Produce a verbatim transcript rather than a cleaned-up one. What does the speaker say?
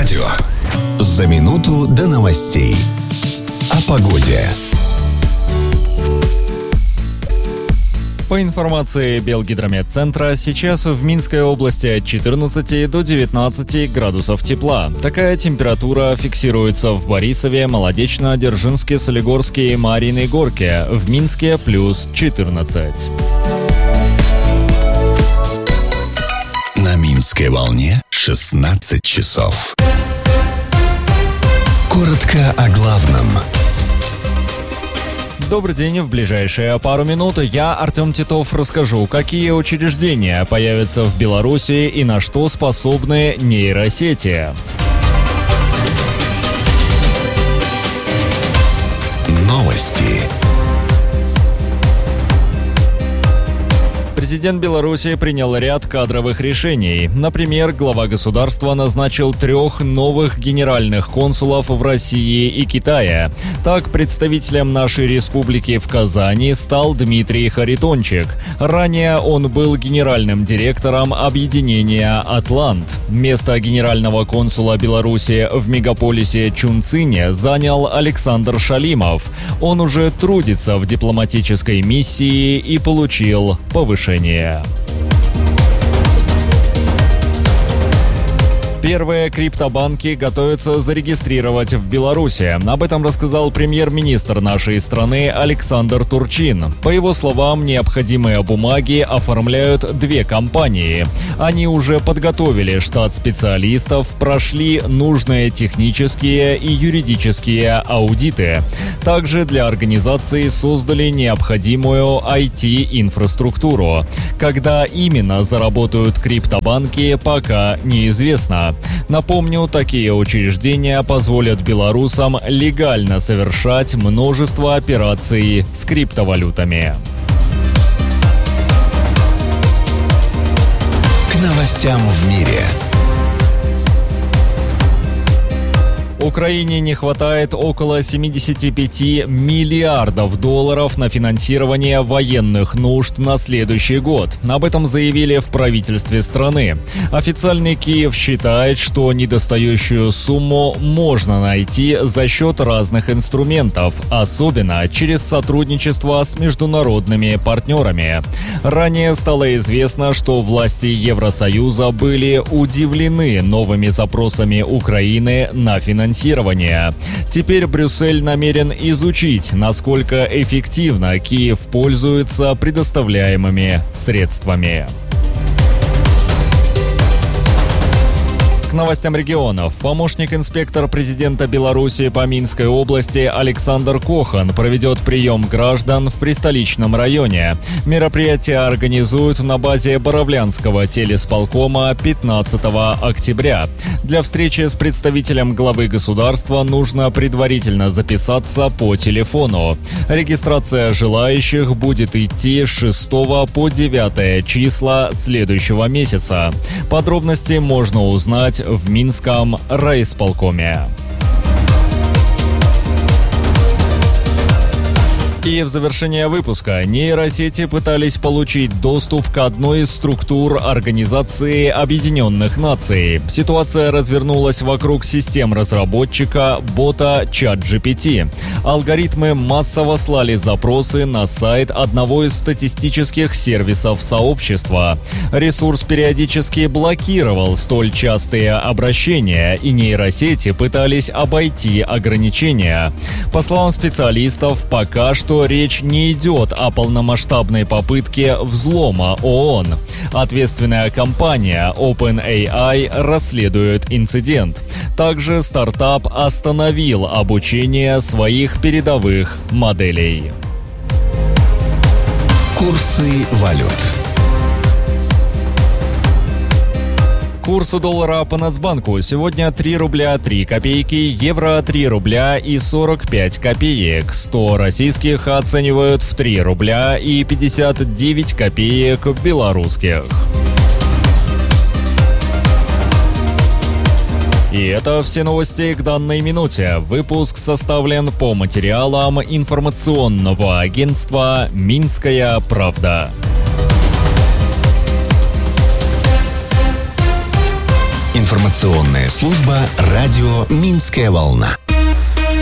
радио. За минуту до новостей. О погоде. По информации Белгидрометцентра, сейчас в Минской области от четырнадцати до девятнадцати градусов тепла. Такая температура фиксируется в Борисове, Молодечно, Дзержинске, Солигорске и Марьиной Горке. В Минске плюс четырнадцать. На Минской волне шестнадцать часов. Коротко о главном. Добрый день. В ближайшие пару минут я, Артем Титов, расскажу, какие учреждения появятся в Беларуси и на что способны нейросети. Новости. Президент Беларуси принял ряд кадровых решений. Например, глава государства назначил трех новых генеральных консулов в России и Китае. Так, представителем нашей республики в Казани стал Дмитрий Харитончик. Ранее он был генеральным директором объединения «Атлант». Место генерального консула Беларуси в мегаполисе Чунцине занял Александр Шалимов. Он уже трудится в дипломатической миссии и получил повышение. Первые криптобанки готовятся зарегистрировать в Беларуси. Об этом рассказал премьер-министр нашей страны Александр Турчин. По его словам, необходимые бумаги оформляют две компании. Они уже подготовили штат специалистов, прошли нужные технические и юридические аудиты. Также для организации создали необходимую ай ти-инфраструктуру. Когда именно заработают криптобанки, пока неизвестно. Напомню, такие учреждения позволят белорусам легально совершать множество операций с криптовалютами. К новостям в мире. Украине не хватает около семидесяти пяти миллиардов долларов на финансирование военных нужд на следующий год. Об этом заявили в правительстве страны. Официальный Киев считает, что недостающую сумму можно найти за счет разных инструментов, особенно через сотрудничество с международными партнерами. Ранее стало известно, что власти Евросоюза были удивлены новыми запросами Украины на финансирование. Теперь Брюссель намерен изучить, насколько эффективно Киев пользуется предоставляемыми средствами. К новостям регионов. Помощник-инспектор президента Беларуси по Минской области Александр Кохан проведет прием граждан в престоличном районе. Мероприятие организуют на базе Боровлянского телесполкома пятнадцатого октября. Для встречи с представителем главы государства нужно предварительно записаться по телефону. Регистрация желающих будет идти с шестого по девятое числа следующего месяца. Подробности можно узнать в Минском райисполкоме. И в завершение выпуска нейросети пытались получить доступ к одной из структур Организации Объединенных Наций. Ситуация развернулась вокруг систем разработчика бота ChatGPT. Алгоритмы массово слали запросы на сайт одного из статистических сервисов сообщества. Ресурс периодически блокировал столь частые обращения, и нейросети пытались обойти ограничения. По словам специалистов, пока что речь не идет о полномасштабной попытке взлома ООН. Ответственная компания OpenAI расследует инцидент. Также стартап остановил обучение своих передовых моделей. Курсы валют. Курс доллара по Нацбанку сегодня три рубля три копейки, евро три рубля и сорок пять копеек. сто российских оценивают в три рубля и пятьдесят девять копеек белорусских. И это все новости к данной минуте. Выпуск составлен по материалам информационного агентства «Минская правда». Информационная служба радио «Минская волна».